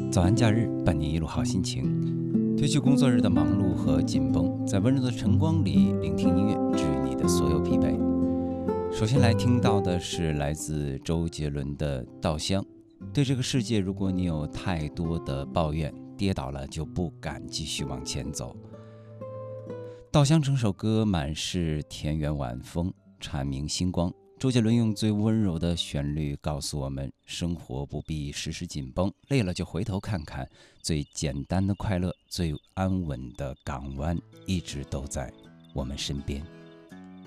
早安假日，伴你一路好心情。褪去工作日的忙碌和紧绷，在温柔的晨光里聆听音乐，治愈你的所有疲惫。首先来听到的是来自周杰伦的《稻香》。对这个世界，如果你有太多的抱怨，跌倒了就不敢继续往前走。《稻香》整首歌满是田园晚风，阐明星光。周杰伦用最温柔的旋律告诉我们，生活不必时时紧绷，累了就回头看看，最简单的快乐，最安稳的港湾，一直都在我们身边。